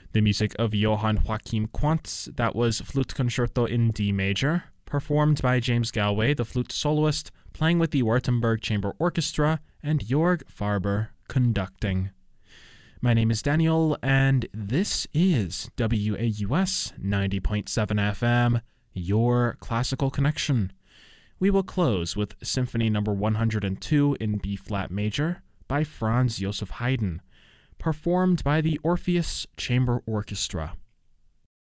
The music of Johann Joachim Quantz, that was Flute Concerto in D major, performed by James Galway, the flute soloist, playing with the Wurtemberg Chamber Orchestra, and Jorg Farber conducting. My name is Daniel, and this is WAUS 90.7 FM, your classical connection. We will close with Symphony No. 102 in B-flat major by Franz Joseph Haydn, performed by the Orpheus Chamber Orchestra.